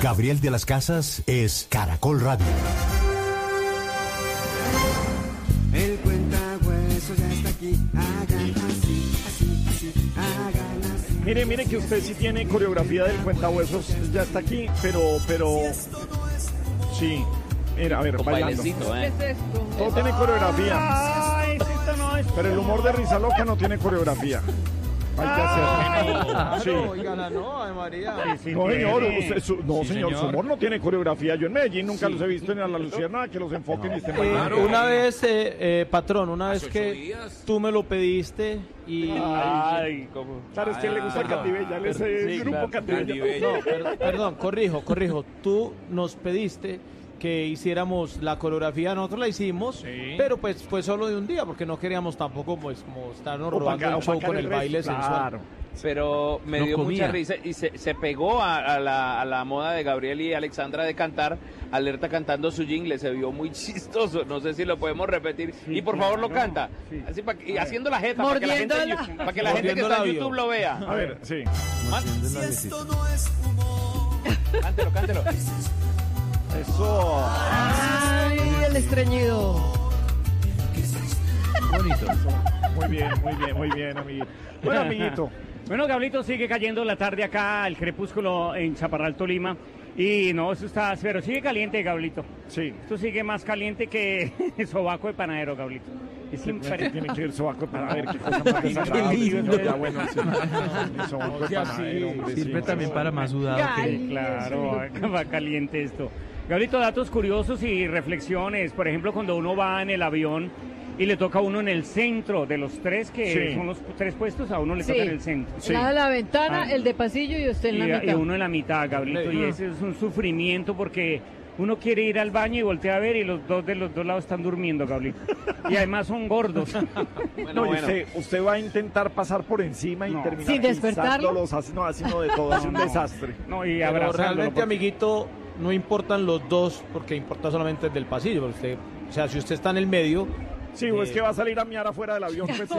Gabriel de las Casas es Caracol Radio. El cuentahuesos ya está aquí. Hagan así, hagan así. Mire que usted sí tiene coreografía del cuentahuesos, ya está aquí, pero sí. Mira, a ver, con bailando. bailecito, ¿eh? ¿Qué es esto? Todo tiene coreografía. Ay, esto no es. Pero el humor de Risa Loca no tiene coreografía. Hay que hacerlo. Sí. Oigan, no, Ay María. Sí, No, señor, tiene. señor, su humor no tiene coreografía. Yo en Medellín nunca los he visto ni a la Luciérnaga que los enfoquen y estén bailando. Una vez, patrón, una vez que tú me lo pediste y... Ay, cómo. Claro, es que le gusta Candibella, él es el grupo Candibella. No, perdón, corrijo. Tú nos pediste que hiciéramos la coreografía, nosotros la hicimos, pero pues fue solo de un día, porque no queríamos tampoco pues como estarnos robando el show con el baile sensual. Claro. Pero me No dio comía. mucha risa y se pegó a la moda de Gabriel y Alexandra de cantar, Alerta cantando su jingle, se vio muy chistoso, no sé si lo podemos repetir, y por favor lo canta, así y haciendo la jeta, para que la gente, Mordiéndola. para que la gente que está en YouTube lo vea. A ver, sí. Si esto no es humor. Cántelo. Eso. Ay, el estreñido. Bonito. Muy bien, amiguito. Bueno, amiguito. Bueno, Gablito, sigue cayendo la tarde acá, el crepúsculo en Chaparral, Tolima. Y no, eso está, pero sigue caliente, Gablito. Sí. Esto sigue más caliente que sobaco de panadero, Gablito. Es Tiene impresionante. que ir sobaco para ver qué cosa más desagradable. lindo. Ya, bueno, sí. Sobaco de panadero, hombre, Sirve sí. también para más sudado. Claro, va caliente esto. Gablito, datos curiosos y reflexiones. Por ejemplo, cuando uno va en el avión y le toca a uno en el centro de los tres, que Sí. son los tres puestos, a uno le toca en el centro. Sí. La de la ventana, Ah. el de pasillo y usted en la Y mitad. uno en la mitad, Gablito, y ese es un sufrimiento porque uno quiere ir al baño y voltea a ver y los dos de los dos lados están durmiendo, Gablito. Y además son gordos. No, y usted va a intentar pasar por encima y No. terminar Sin despertarlo. pisándolos, haciendo de todo, es un desastre. No, y Pero abrazándolo, realmente, porque- amiguito, no importan los dos, porque importa solamente el del pasillo. Porque usted, o sea, si usted está en el medio... Sí, o es que va a salir a miar afuera del avión. Pues,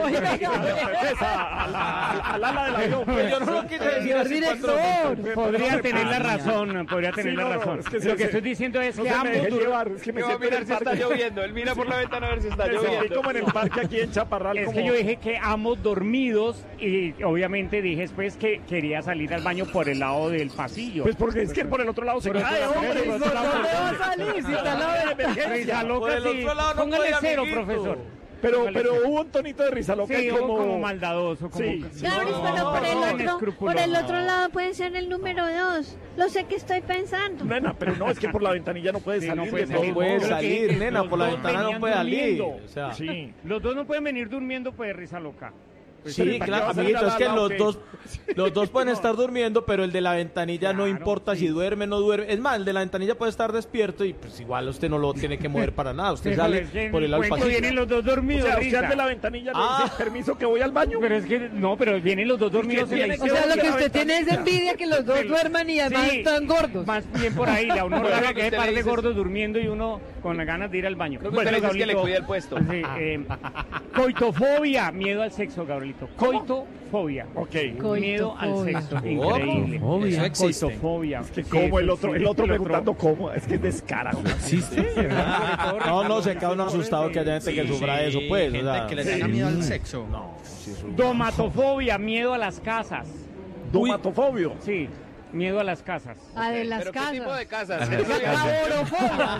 al ala del avión. Pues. Yo no lo quise decir Señor así director. Podría tener la razón, podría tener Sí, la no, razón. es que Lo que se- estoy diciendo es No que se me ambos deje dur- llevar, es que me Va a siento en mirar el si está parque. lloviendo, él mira por la ventana a ver si está Me sentí lloviendo. como en el parque aquí en Chaparral. Es como... que yo dije que ambos dormidos y obviamente dije después que quería salir al baño por el lado del pasillo. Pues porque es que por el otro lado se cae, hombre. por por otro otro lado, lado, ¿dónde va a salir si está al lado de la emergencia. Risa loca, Por el sí. otro lado no Póngale puede, cero, amiguito. profesor. Pero Póngale cero. hubo un tonito de risa loca Sí, como... maldadoso. Como... Sí. Gabris, No, pero por inescrupuloso. el otro lado puede ser el número 2. Lo sé que estoy pensando. Nena, pero no, es que por la ventanilla no puede Sí, salir. no puede de salir. No todos puede modos. salir, nena, los por la dos ventana no venían puede salir. durmiendo. O sea, Sí. Los dos no pueden venir durmiendo, pues risa loca. sí, ¿para qué claro, va a salir amiguito, es que al lado, los dos pueden estar durmiendo, pero el de la ventanilla no Claro, importa sí. si duerme o no duerme. Es más, el de la ventanilla puede estar despierto y pues igual usted no lo tiene que mover para nada. Usted Híjole, sale es que en por el el lado del cuento pasillo. vienen los dos O dormidos, sea, usted risa. al de la ventanilla le Ah. dice, permiso que voy al baño. Pero es que, no, pero vienen los dos dormidos en la tiene O historia. sea, lo que usted tiene es envidia que los dos duerman y además Sí, están gordos. Más bien por ahí, a uno Bueno, raro lo que que hay usted par le de dice es- gordos durmiendo y uno con las ganas de ir al baño. Creo que usted le dice es que le Gabrielito, cuida el puesto. Sí, coitofobia, miedo al sexo, Gabrielito. Coitofobia. Ok. Miedo al Coitofobia. sexo, increíble. Coitofobia. Coitofobia. Que Sí, como el eso otro, sí, el otro el preguntando cómo, es que es descarado. ¿Existe? No, se queda uno asustado que haya gente que sufra eso, pues. O sea, que le tenga miedo al sexo. Domatofobia, miedo a las casas. Domatofobio. Sí, miedo a las casas. A de las ¿Pero qué tipo de casas. casas? Laborofobia.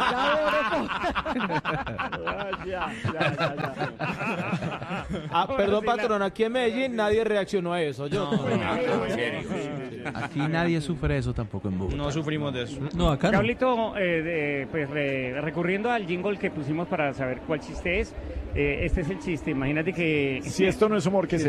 Ya. perdón, patrón, aquí en Medellín nadie reaccionó a eso. Yo. Aquí nadie sufre eso tampoco en Bogotá. No sufrimos de eso. No, acá no. Gablito, recurriendo al jingle que pusimos para saber cuál chiste es, este es el chiste. Imagínate que Si esto no es humor, ¿qué es